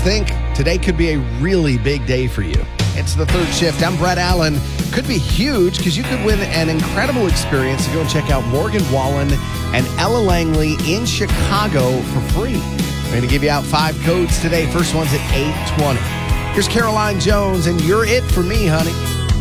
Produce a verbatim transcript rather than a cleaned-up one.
Just think, today could be a really big day for you. It's the third shift. I'm Brett Allen. Could be huge because you could win an incredible experience to go and check out Morgan Wallen and Ella Langley in Chicago for free. We're going to give you out five codes today. First one's at eight twenty. Here's Caroline Jones, and you're it for me, honey.